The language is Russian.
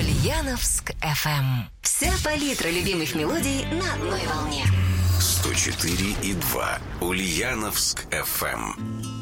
Ульяновск FM. Вся палитра любимых мелодий на одной волне. 104,2 Ульяновск FM.